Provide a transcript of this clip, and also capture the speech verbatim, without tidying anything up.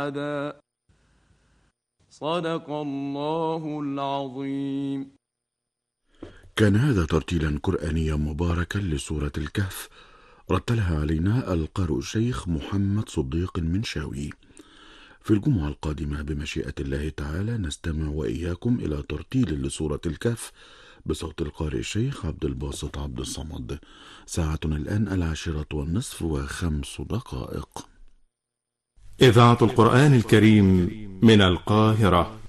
صدق الله العظيم. كان هذا ترتيلا قرآنيا مباركا لسورة الكهف، رتلها علينا القارئ الشيخ محمد صديق المنشاوي. في الجمعة القادمة بمشيئة الله تعالى نستمع وإياكم إلى ترتيل لسورة الكهف بصوت القارئ الشيخ عبد الباسط عبد الصمد. ساعتنا الآن العاشرة والنصف وخمس دقائق. إذاعة القرآن الكريم من القاهرة.